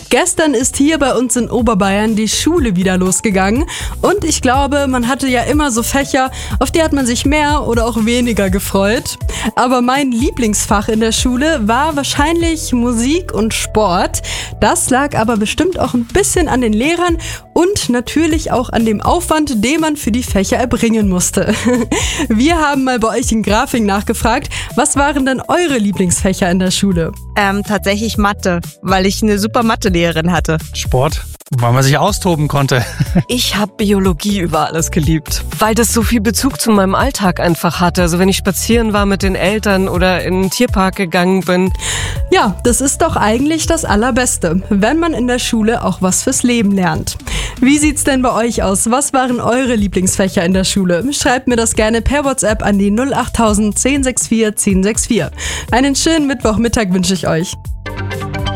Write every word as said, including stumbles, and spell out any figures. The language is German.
Gestern ist hier bei uns in Oberbayern die Schule wieder losgegangen und ich glaube, man hatte ja immer so Fächer, auf die hat man sich mehr oder auch weniger gefreut. Aber mein Lieblingsfach in der Schule war wahrscheinlich Musik und Sport. Das lag aber bestimmt auch ein bisschen an den Lehrern und natürlich auch an dem Aufwand, den man für die Fächer erbringen musste. Wir haben mal bei euch in Grafing nachgefragt, was waren denn eure Lieblingsfächer in der Schule? Ähm, tatsächlich Mathe, weil ich eine super Mathelehrerin hatte. Sport, weil man sich austoben konnte. Ich habe Biologie über alles geliebt, weil das so viel Bezug zu meinem Alltag einfach hatte. Also wenn ich spazieren war mit den Eltern oder in den Tierpark gegangen bin. Ja, das ist doch eigentlich das Allerbeste, wenn man in der Schule auch was fürs Leben lernt. Wie sieht's denn bei euch aus? Was waren eure Lieblingsfächer in der Schule? Schreibt mir das gerne per WhatsApp an die null acht null null eins null sechs vier eins null sechs vier. Einen schönen Mittwochmittag wünsche ich euch.